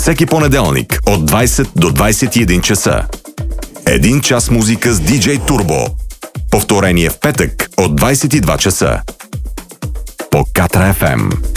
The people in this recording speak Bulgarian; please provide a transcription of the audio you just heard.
Всеки понеделник от 20 до 21 часа. 1 час музика с DJ Turbo. Повторение в петък от 22 часа. По Катра FM.